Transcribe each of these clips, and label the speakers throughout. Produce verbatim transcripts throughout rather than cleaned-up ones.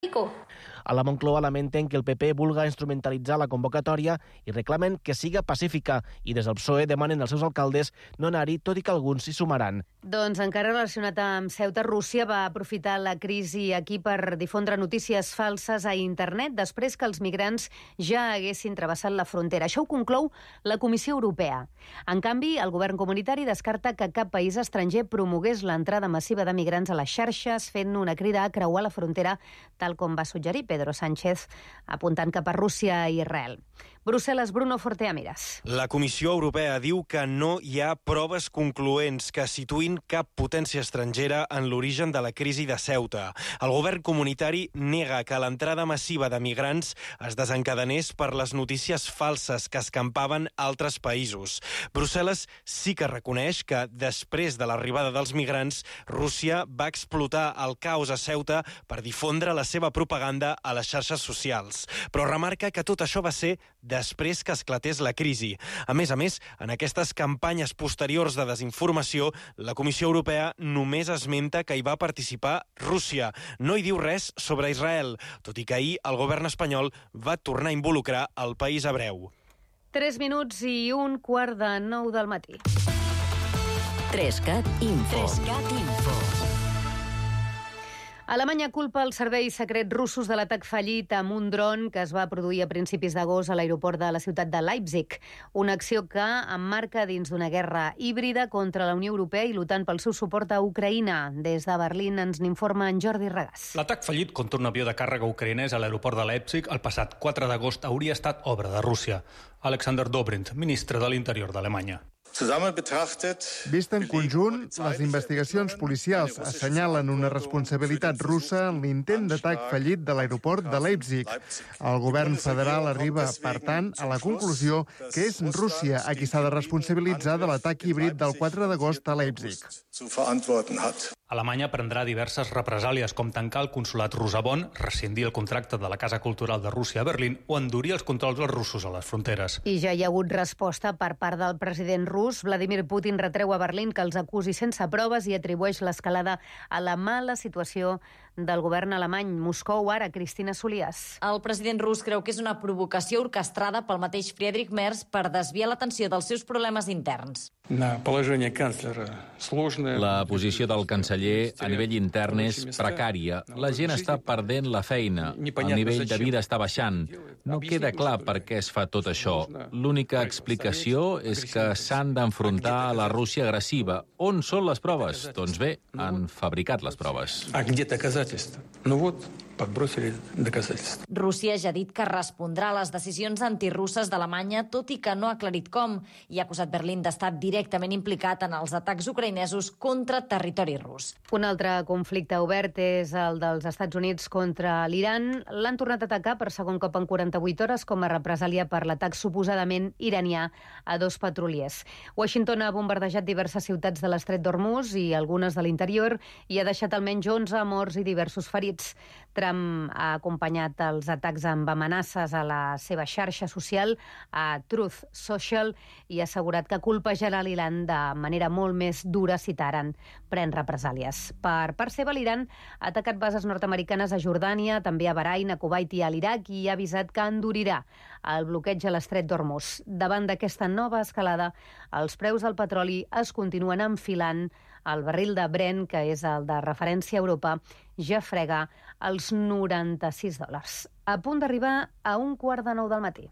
Speaker 1: A la Moncloa lamenten que el P P vulga instrumentalitzar la convocatòria i reclamen que siga pacífica i des del P S O E demanen als seus alcaldes no anar-hi, tot i que alguns s'hi sumaran.
Speaker 2: Doncs encara relacionat amb Ceuta, Rússia va aprofitar la crisi aquí per difondre notícies falses a internet després que els migrants ja haguessin travessat la frontera. Això ho conclou la Comissió Europea. En canvi, el govern comunitari descarta que cap país estranger promogués l'entrada massiva de migrants a les xarxes, fent una crida a creuar la frontera, tal com va suggerir Pedro Sánchez, apuntant cap a Rússia i Israel. Brussel·les, Bruno Fortea-Miras.
Speaker 3: La Comissió Europea diu que no hi ha proves concloents que situïn cap potència estrangera en l'origen de la crisi de Ceuta. El govern comunitari nega que l'entrada massiva de migrants es desencadenés per les notícies falses que escampaven altres països. Brussel·les sí que reconeix que, després de l'arribada dels migrants, Rússia va explotar el caos a Ceuta per difondre la seva propaganda a les xarxes socials. Però remarca que tot això va ser després que esclatés la crisi. A més a més, en aquestes campanyes posteriors de desinformació, la Comissió Europea només esmenta que hi va participar Rússia. No hi diu res sobre Israel, tot i que ahir el govern espanyol va tornar a involucrar el país hebreu.
Speaker 2: Tres minuts i un quart de nou del matí.
Speaker 4: Trescat Info. Trescat Info.
Speaker 2: Alemanya culpa els serveis secrets russos de l'atac fallit amb un dron que es va produir a principis d'agost a l'aeroport de la ciutat de Leipzig. Una acció que emmarca dins d'una guerra híbrida contra la Unió Europea i lluitant pel seu suport a Ucraïna. Des de Berlín ens n'informa en Jordi Regàs.
Speaker 5: L'atac fallit contra un avió de càrrega ucraïnès a l'aeroport de Leipzig el passat quatre d'agost hauria estat obra de Rússia. Alexander Dobrindt, ministre de l'Interior d'Alemanya.
Speaker 6: Vist en conjunt, les investigacions policials assenyalen una responsabilitat russa en l'intent d'atac fallit de l'aeroport de Leipzig. El govern federal arriba, per tant, a la conclusió que és Rússia a qui s'ha de responsabilitzar de l'atac híbrid del quatre d'agost a Leipzig.
Speaker 5: Alemanya prendrà diverses represàlies, com tancar el consolat rus a Bonn, rescindir el contracte de la Casa Cultural de Rússia a Berlín o endurir els controls dels russos a les fronteres.
Speaker 2: I ja hi ha hagut resposta per part del president rus. Vladimir Putin retreu a Berlín que els acusi sense proves i atribueix l'escalada a la mala situació del govern alemany. Moscou, ara, Cristina Soliàs.
Speaker 7: El president rus creu que és una provocació orquestrada pel mateix Friedrich Merz per desviar l'atenció dels seus problemes interns.
Speaker 8: La posició del canceller a nivell intern és precària. La gent està perdent la feina. El nivell de vida està baixant. No queda clar per què es fa tot això. L'única explicació és que s'han d'enfrontar a la Rússia agressiva. On són les proves? Doncs bé, han fabricat les proves.
Speaker 7: Rússia ja ha dit que respondrà a les decisions antirusses d'Alemanya, tot i que no ha aclarit com, i ha acusat Berlín d'estar directament implicat en els atacs ucraïnesos contra territori rus.
Speaker 2: Un altre conflicte obert és el dels Estats Units contra l'Iran. L'han tornat a atacar per segon cop en quaranta-vuit hores com a represàlia per l'atac suposadament iranià a dos petroliers. Washington ha bombardejat diverses ciutats de l'estret d'Hormuz i algunes de l'interior i ha deixat almenys onze morts i diversos ferits. Trump ha acompanyat els atacs amb amenaces a la seva xarxa social, a Truth Social, i ha assegurat que colpejarà l'Iran de manera molt més dura si Teheran pren represàlies. Per part seva, l'Iran ha atacat bases nord-americanes a Jordània, també a Bahrain, a Kuwait i a l'Iraq, i ha avisat que endurirà el bloqueig a l'estret d'Hormuz. Davant d'aquesta nova escalada, els preus del petroli es continuen enfilant. El barril de Brent, que és el de referència a Europa, ja frega els noranta-sis dòlars. A punt d'arribar a un quart de nou del matí.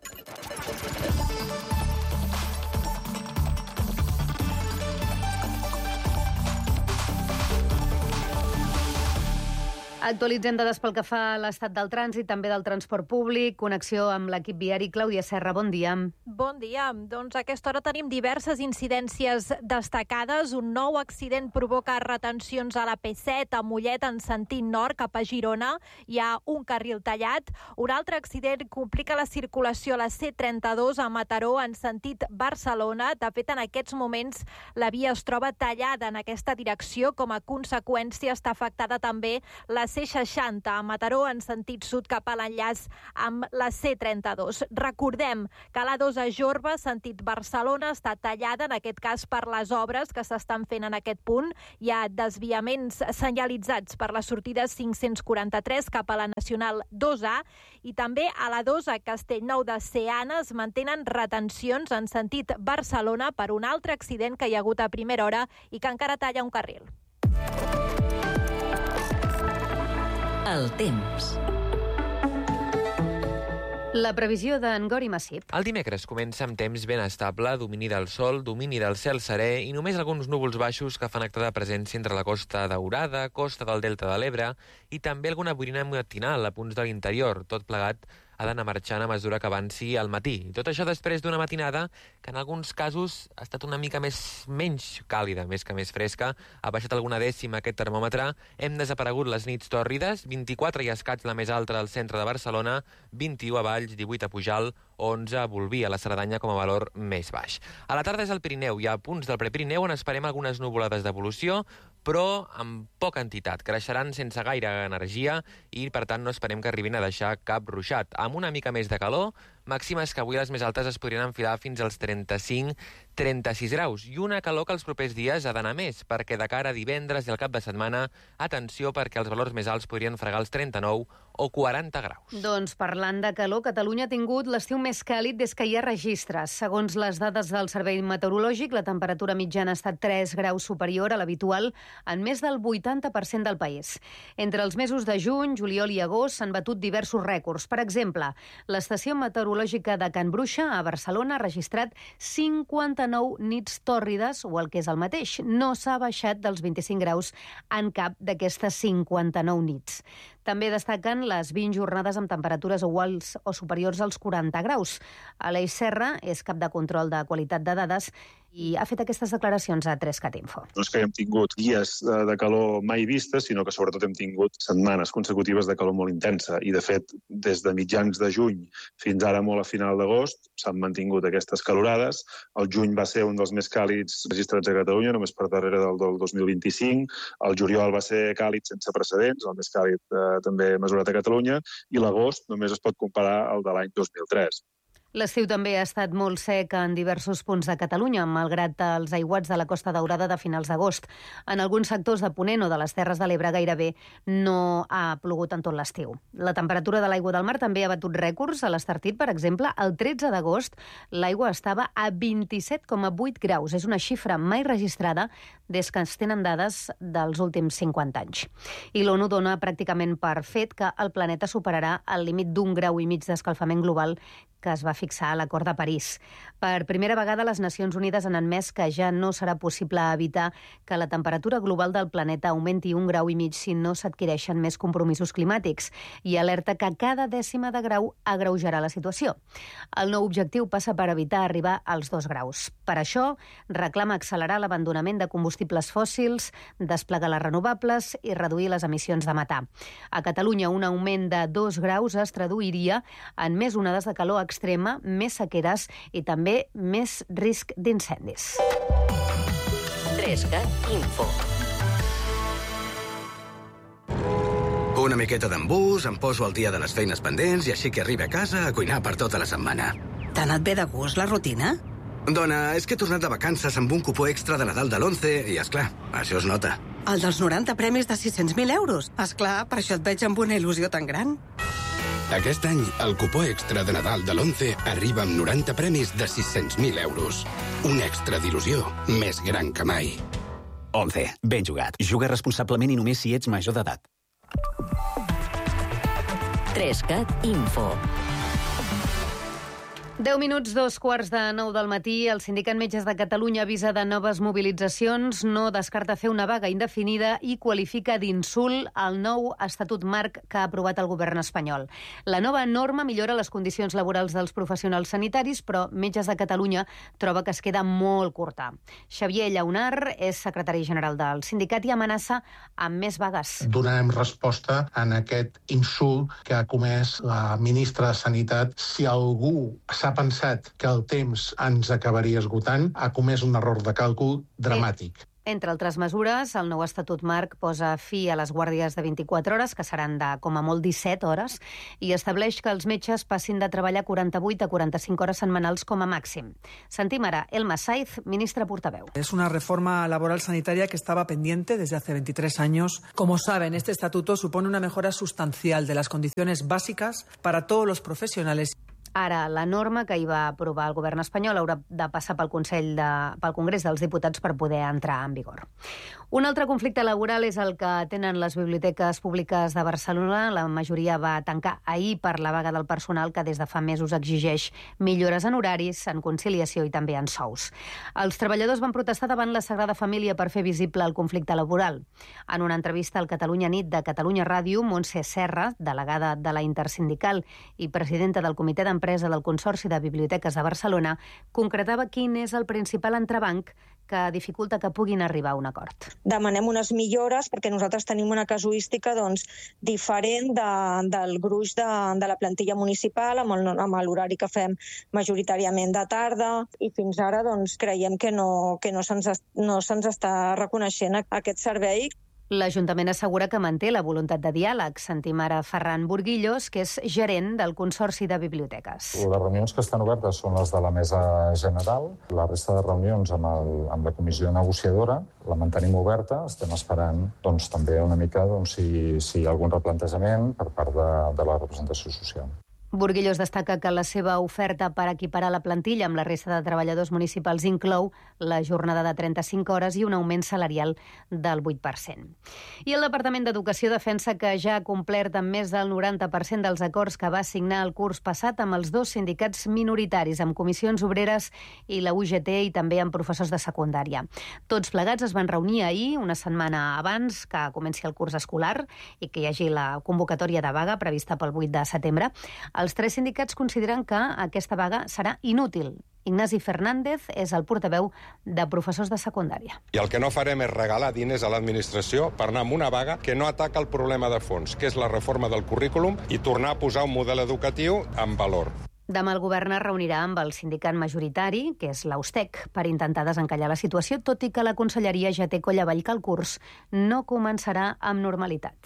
Speaker 2: Actualitzem dades pel que fa a l'estat del trànsit, també del transport públic. Connexió amb l'equip viari. Clàudia Serra, bon dia.
Speaker 9: Bon dia. Doncs a aquesta hora tenim diverses incidències destacades. Un nou accident provoca retencions a la P set, a Mollet, en sentit nord, cap a Girona. Hi ha un carril tallat. Un altre accident complica la circulació a la C trenta-dos a Mataró, en sentit Barcelona. De fet, en aquests moments la via es troba tallada en aquesta direcció. Com a conseqüència, està afectada també la C seixanta a Mataró en sentit sud cap a l'enllaç amb la C trenta-dos. Recordem que l'A dos a Jorba, sentit Barcelona, està tallada, en aquest cas per les obres que s'estan fent en aquest punt. Hi ha desviaments senyalitzats per la sortida cinc-cents quaranta-tres cap a la Nacional dos A i també a l'A dos a Castellnou de Seana es mantenen retencions en sentit Barcelona per un altre accident que hi ha hagut a primera hora i que encara talla un carril.
Speaker 4: El temps.
Speaker 2: La previsió d'en Gori Massip.
Speaker 10: El dimecres comença amb temps ben estable, domini del sol, domini del cel serè i només alguns núvols baixos que fan acte de presència entre la Costa Daurada, costa del Delta de l'Ebre i també alguna boirina matinal a punts de l'interior, tot plegat ha d'anar marxant a mesura que avanci al matí. Tot això després d'una matinada que en alguns casos ha estat una mica més menys càlida, més que més fresca. Ha baixat alguna dècima aquest termòmetre. Hem desaparegut les nits tòrrides, vint-i-quatre i escaig la més alta al centre de Barcelona, vint-i-u a Valls, divuit a Pujalt, onze a Bolvir, a la Cerdanya com a valor més baix. A la tarda és al Pirineu. Hi ha punts del Prepirineu on esperem algunes nuvolades d'evolució, però amb poca entitat. Creixeran sense gaire energia i, per tant, no esperem que arribin a deixar cap ruixat. Amb una mica més de calor, màximes que avui les més altes es podrien enfilar fins als trenta-cinc trenta-sis graus. I una calor que els propers dies ha d'anar més, perquè de cara a divendres i al cap de setmana, atenció, perquè els valors més alts podrien fregar els trenta-nou o quaranta graus.
Speaker 2: Doncs parlant de calor, Catalunya ha tingut l'estiu més càlid des que hi ha registres. Segons les dades del Servei Meteorològic, la temperatura mitjana ha estat tres graus superior a l'habitual en més del vuitanta per cent del país. Entre els mesos de juny, juliol i agost s'han batut diversos rècords. Per exemple, l'estació meteorològica de Can Bruixa, a Barcelona, ha registrat cinquanta-nou nits tòrrides, o el que és el mateix. No s'ha baixat dels vint-i-cinc graus en cap d'aquestes cinquanta-nou nits. També destaquen les vint jornades amb temperatures iguals o superiors als quaranta graus. Aleix Serra és cap de control de qualitat de dades i ha fet aquestes declaracions a tres cat info.
Speaker 11: No és que hem tingut dies de calor mai vistes, sinó que sobretot hem tingut setmanes consecutives de calor molt intensa. I, de fet, des de mitjans de juny fins ara molt a final d'agost s'han mantingut aquestes calorades. El juny va ser un dels més càlids registrats a Catalunya, només per darrere del, del dos mil vint-i-cinc. El juliol va ser càlid sense precedents, el més càlid eh, també mesurat a Catalunya, i l'agost només es pot comparar al de l'any dos mil tres.
Speaker 2: L'estiu també ha estat molt sec en diversos punts de Catalunya, malgrat els aiguats de la Costa Daurada de finals d'agost. En alguns sectors de Ponent o de les Terres de l'Ebre gairebé no ha plogut en tot l'estiu. La temperatura de l'aigua del mar també ha batut rècords. A l'Estartit, per exemple, el tretze d'agost l'aigua estava a vint-i-set coma vuit graus. És una xifra mai registrada des que es tenen dades dels últims cinquanta anys. I l'ONU dona pràcticament per fet que el planeta superarà el límit d'un grau i mig d'escalfament global que es va fixar a l'Acord de París. Per primera vegada, les Nacions Unides han admès que ja no serà possible evitar que la temperatura global del planeta augmenti un grau i mig si no s'adquireixen més compromisos climàtics i alerta que cada dècima de grau agreujarà la situació. El nou objectiu passa per evitar arribar als dos graus. Per això, reclama accelerar l'abandonament de combustibles fòssils, desplegar les renovables i reduir les emissions de metà. A Catalunya, un augment de dos graus es traduiria en més onades de calor extrema, més sequeres i també més risc d'incendis.
Speaker 4: tres cat info.
Speaker 12: Una miqueta d'embús, em poso al dia de les feines pendents i així que arribi a casa a cuinar per tota la setmana.
Speaker 13: T'ha anat bé de gust la rutina?
Speaker 12: Dona, és que he tornat de vacances amb un cupó extra de Nadal de l'onze i, esclar, això es nota.
Speaker 13: El dels noranta premis de sis-cents mil euros. Esclar, per això et veig amb una il·lusió tan gran.
Speaker 14: Aquest any, el cupó extra de Nadal de l'onze arriba amb noranta premis de sis-cents mil euros. Un extra d'il·lusió més gran que mai.
Speaker 15: onze. Ben jugat. Juga responsablement i només si ets major d'edat.
Speaker 4: tres cat info.
Speaker 2: deu minuts, dos quarts de nou del matí. El Sindicat Metges de Catalunya avisa de noves mobilitzacions, no descarta fer una vaga indefinida i qualifica d'insult el nou estatut marc que ha aprovat el govern espanyol. La nova norma millora les condicions laborals dels professionals sanitaris, però Metges de Catalunya troba que es queda molt curta. Xavier Llaunar és secretari general del sindicat i amenaça amb més vagues.
Speaker 16: Donarem resposta en aquest insult que ha comès la ministra de Sanitat. Si algú s'ha pensat que el temps ens acabaria esgotant, ha comès un error de càlcul dramàtic.
Speaker 2: Entre altres mesures, el nou Estatut Marc posa fi a les guàrdies de vint-i-quatre hores, que seran de, com a molt, disset hores, i estableix que els metges passin de treballar quaranta-vuit a quaranta-cinc hores setmanals com a màxim. Sentim ara Elma Saiz, ministra portaveu.
Speaker 17: Es una reforma laboral sanitaria que estaba pendiente desde hace veintitrés años. Como saben, este estatuto supone una mejora sustancial de las condiciones básicas para todos los profesionales.
Speaker 2: Ara, la norma que hi va aprovar el govern espanyol haurà de passar pel Consell de, pel Congrés dels Diputats per poder entrar en vigor. Un altre conflicte laboral és el que tenen les biblioteques públiques de Barcelona. La majoria va tancar ahir per la vaga del personal que des de fa mesos exigeix millores en horaris, en conciliació i també en sous. Els treballadors van protestar davant la Sagrada Família per fer visible el conflicte laboral. En una entrevista al Catalunya Nit de Catalunya Ràdio, Montse Serra, delegada de la Intersindical i presidenta del Comitè d'Empresa del Consorci de Biblioteques de Barcelona, concretava quin és el principal entrebanc que dificulta que puguin arribar a un acord.
Speaker 18: Demanem unes millores perquè nosaltres tenim una casuística doncs, diferent de, del gruix de, de la plantilla municipal amb el, amb l'horari que fem majoritàriament de tarda i fins ara doncs, creiem que no, que no se'ns no se'ns està reconeixent aquest servei.
Speaker 2: L'Ajuntament assegura que manté la voluntat de diàleg. Sentim ara Ferran Burguillos, que és gerent del Consorci de Biblioteques.
Speaker 19: Les reunions que estan obertes són les de la mesa general. La resta de reunions amb, el, amb la comissió negociadora la mantenim oberta. Estem esperant doncs, també una mica doncs, si, si hi ha algun replantejament per part de, de la representació social.
Speaker 2: Burguillos destaca que la seva oferta per equiparar la plantilla amb la resta de treballadors municipals inclou la jornada de trenta-cinc hores i un augment salarial del vuit per cent. I el Departament d'Educació defensa que ja ha complert amb més del noranta per cent dels acords que va signar el curs passat amb els dos sindicats minoritaris, amb comissions obreres i la U G T i també amb professors de secundària. Tots plegats es van reunir ahir, una setmana abans que comenci el curs escolar i que hi hagi la convocatòria de vaga prevista pel vuit de setembre. Els tres sindicats consideren que aquesta vaga serà inútil. Ignasi Fernández és el portaveu de professors de secundària.
Speaker 20: I el que no farem és regalar diners a l'administració per anar amb una vaga que no ataca el problema de fons, que és la reforma del currículum i tornar a posar un model educatiu en valor.
Speaker 2: Demà el govern es reunirà amb el sindicat majoritari, que és l'Austec, per intentar desencallar la situació, tot i que la conselleria ja té coll avall que el curs no començarà amb normalitat.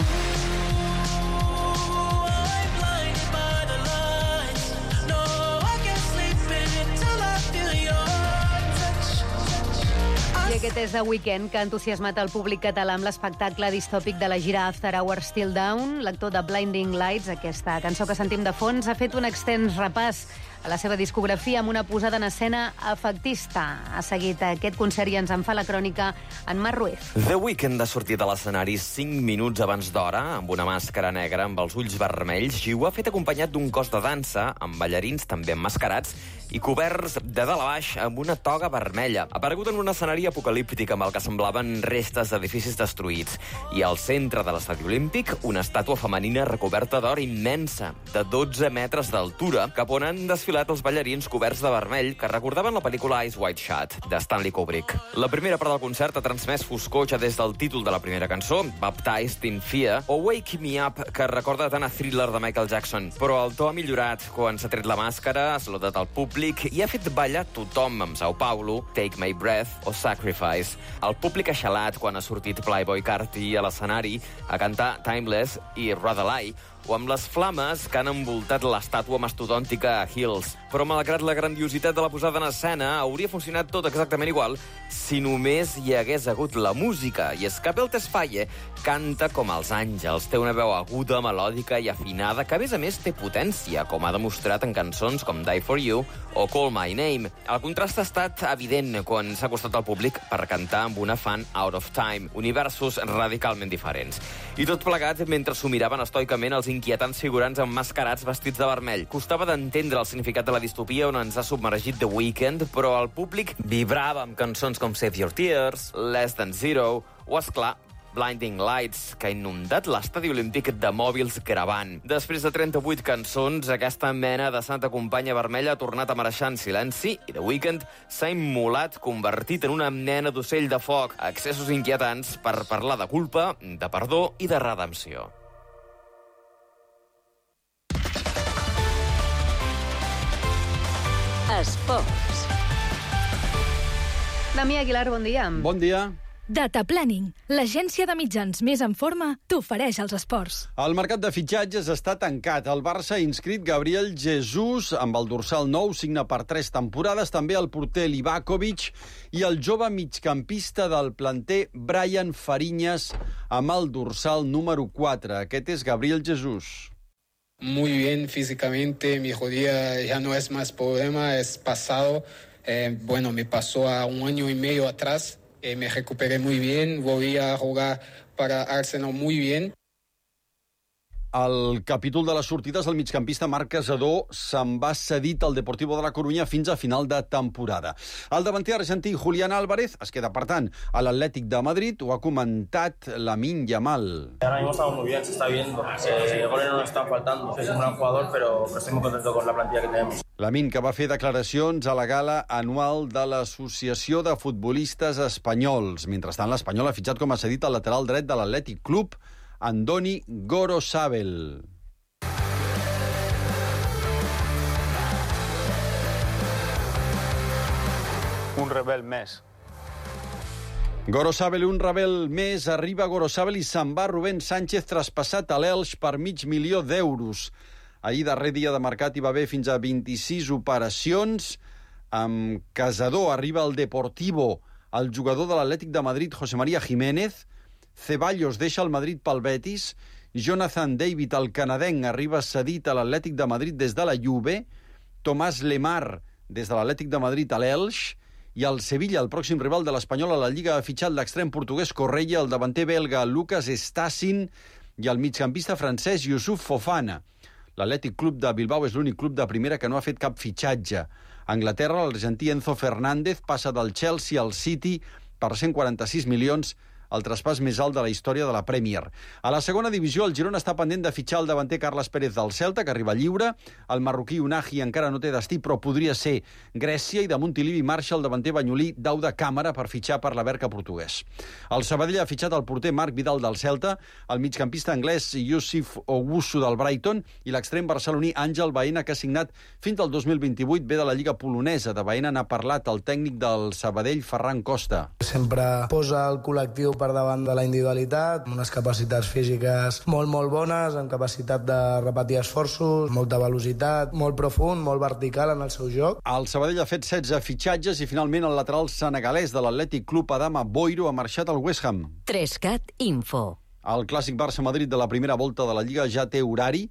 Speaker 2: I aquest és The Weeknd, que ha entusiasmat el públic català amb l'espectacle distòpic de la gira After Hours Still Down. L'actor de Blinding Lights, aquesta cançó que sentim de fons, ha fet un extens repàs a la seva discografia amb una posada en escena efectista. Ha seguit aquest concert i ens en fa la crònica en Marc Ruiz.
Speaker 21: The Weeknd ha sortit a l'escenari cinc minuts abans d'hora, amb una màscara negra amb els ulls vermells, i ho ha fet acompanyat d'un cos de dansa, amb ballarins també emmascarats, i coberts de dalt a baix amb una toga vermella. Ha aparegut en un escenari apocalíptic amb el que semblaven restes d'edificis destruïts. I al centre de l'estadi olímpic, una estàtua femenina recoberta d'or immensa, de dotze metres d'altura, cap on han desfilat els ballarins coberts de vermell que recordaven la pel·lícula Eyes Wide Shut, de Stanley Kubrick. La primera part del concert ha transmès foscotxa des del títol de la primera cançó, Baptized in Fear, o Wake Me Up, que recorda tant a Thriller de Michael Jackson. Però el to ha millorat quan s'ha tret la màscara, ha saludat el públic i ha fet ballar tothom amb Sao Paulo, Take My Breath o Sacrifice. El públic ha xalat quan ha sortit Playboi Carti a l'escenari a cantar Timeless i Rather Lie, o amb les flames que han envoltat l'estàtua mastodòntica a Hills. Però, malgrat la grandiositat de la posada en escena, hauria funcionat tot exactament igual si només hi hagués hagut la música. I és que Abel Tesfaye canta com els àngels, té una veu aguda, melòdica i afinada, que a més a més té potència, com ha demostrat en cançons com Die For You o Call My Name. El contrast ha estat evident quan s'ha acostat al públic per cantar amb una fan Out of Time, universos radicalment diferents. I tot plegat mentre s'ho miraven estoicament els inquietants figurants emmascarats vestits de vermell. Costava d'entendre el significat de la distopia on ens ha submergit The Weeknd, però el públic vibrava amb cançons com Save Your Tears, Less Than Zero o, esclar, Blinding Lights, que ha inundat l'estadi olímpic de mòbils gravant. Després de trenta-vuit cançons, aquesta mena de santa companya vermella ha tornat a marxar en silenci i The Weeknd s'ha immolat, convertit en una nena d'ocell de foc, accessos inquietants per parlar de culpa, de perdó i de redempció.
Speaker 4: Esports.
Speaker 2: Damià Aguilar, bon dia.
Speaker 1: Bon dia.
Speaker 22: Data Planning, l'agència de mitjans més en forma, t'ofereix els esports.
Speaker 1: El mercat de fitxatges està tancat. El Barça ha inscrit Gabriel Jesús amb el dorsal nou, signa per tres temporades, també el porter Livakovic i el jove migcampista del planter Brian Fariñas amb el dorsal número quatre. Aquest és Gabriel Jesús.
Speaker 23: Muy bien físicamente, mi rodilla ya no es más problema, es pasado. Eh, bueno, me pasó a un año y medio atrás. Eh, me recuperé muy bien, volví a jugar para Arsenal muy bien.
Speaker 1: Al capítol de les sortides, el migcampista Marc Casador se'n va cedit al Deportivo de la Coruña fins a final de temporada. El davanter argentí Julián Álvarez es queda, per tant, a l'Atlètic de Madrid. Ho ha comentat Lamine Yamal.
Speaker 24: Ahora mismo estamos muy bien, se está viendo. Eh, goles no nos están faltando. Es un gran jugador, pero, pero estoy muy contento con la plantilla que tenemos.
Speaker 1: Lamine, que va fer declaracions a la gala anual de l'Associació de Futbolistes Espanyols. Mentrestant, l'Espanyol ha fitxat com a cedit al lateral dret de l'Atlètic Club, Andoni Gorosabel.
Speaker 25: Un rebel més.
Speaker 1: Gorosabel, un rebel més. Arriba Gorosabel i se'n va Rubén Sánchez, traspassat a l'Elx per mig milió d'euros. Ahir, darrer dia de mercat, hi va haver fins a vint-i-sis operacions. Amb Casador arriba al Deportivo el jugador de l'Atlètic de Madrid, José María Jiménez. Ceballos deixa el Madrid pel Betis. Jonathan David, el canadenc, arriba cedit a l'Atlètic de Madrid des de la Juve. Tomàs Lemar, des de l'Atlètic de Madrid a l'Elx. I el Sevilla, el pròxim rival de l'Espanyol a la Lliga, ha fitxat l'extrem portuguès Correia, el davanter belga Lucas Estacin i el migcampista francès Youssouf Fofana. L'Atlètic Club de Bilbao és l'únic club de primera que no ha fet cap fitxatge. A Anglaterra, l'argentí Enzo Fernández passa del Chelsea al City per cent quaranta-sis milions, el traspàs més alt de la història de la Premier. A la segona divisió, el Girona està pendent de fitxar el davanter Carles Pérez del Celta, que arriba lliure. El marroquí Unahi encara no té destí, però podria ser Grècia, i de Montilivi marxa el davanter banyolí Dauda Càmara per fitxar per la Berca portuguès. El Sabadell ha fitxat el porter Marc Vidal del Celta, el migcampista anglès Yusuf Owusu del Brighton i l'extrem barceloní Àngel Baena, que ha signat fins al dos mil vint-i-vuit, ve de la Lliga polonesa. De Baena n'ha parlat el tècnic del Sabadell, Ferran Costa.
Speaker 26: Sempre posa el col·lectiu per davant de la individualitat, amb unes capacitats físiques molt, molt bones, amb capacitat de repetir esforços, molta velocitat, molt profund, molt vertical en el seu joc.
Speaker 1: El Sabadell ha fet setze fitxatges i finalment el lateral senegalès de l'Atlètic Club, Adama Boiro, ha marxat al West Ham.
Speaker 4: Trescat Info.
Speaker 1: El clàssic Barça-Madrid de la primera volta de la Lliga ja té horari.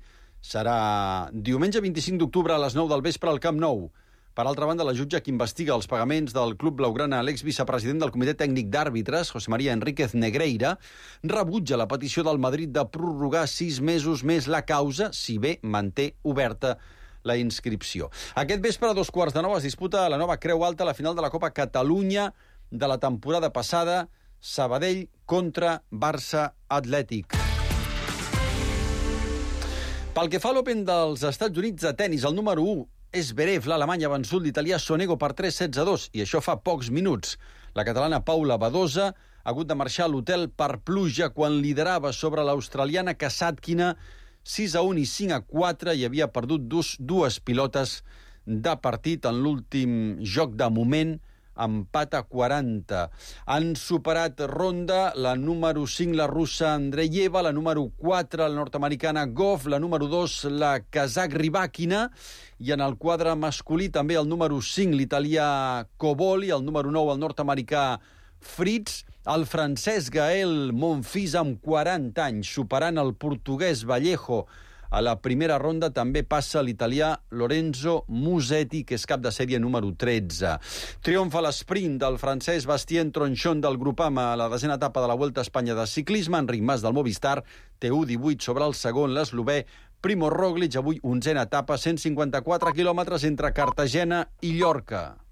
Speaker 1: Serà diumenge vint-i-cinc d'octubre a les nou del vespre al Camp Nou. Per altra banda, la jutge que investiga els pagaments del club blaugrana a l'exvicepresident del Comitè Tècnic d'Àrbitres, José María Enríquez Negreira, rebutja la petició del Madrid de prorrogar sis mesos més la causa, si bé manté oberta la inscripció. Aquest vespre, a dos quarts de nou, es disputa a la nova Creu Alta la final de la Copa Catalunya de la temporada passada, Sabadell contra Barça Atlètic. Pel que fa a l'Open dels Estats Units de tenis, el número u és Zverev. L'alemany ha vençut l'italià Sonego per tres setze a dos, i això fa pocs minuts. La catalana Paula Badosa ha hagut de marxar a l'hotel per pluja quan liderava sobre l'australiana Kasatkina sis a un i cinc a quatre, i havia perdut dos, dues pilotes de partit en l'últim joc de moment, empat a quaranta. Han superat ronda la número cinc, la russa Andreeva, la número quatre, la nord-americana Goff, la número dos, la kazakh Rybakina, i en el quadre masculí també el número cinc, l'italià Coboli, el número nou, el nord-americà Fritz, el francès Gael Monfils amb quaranta anys, superant el portuguès Vallejo. A la primera ronda també passa l'italià Lorenzo Musetti, que és cap de sèrie número tretze. Triomfa l'esprint del francès Bastien Tronchon del Groupama a la desena etapa de la Vuelta a Espanya de ciclisme. Enric Mas del Movistar té u divuit sobre el segon, l'eslovè Primo Roglic, avui onzena etapa, cent cinquanta-quatre quilòmetres entre Cartagena i Llorca.